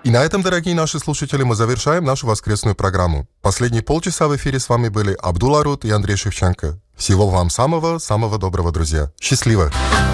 И на этом, дорогие наши слушатели, мы завершаем нашу воскресную программу. Последние полчаса в эфире с вами были Абдул Арут и Андрей Шевченко. Всего вам самого-самого доброго, друзья. Счастливо!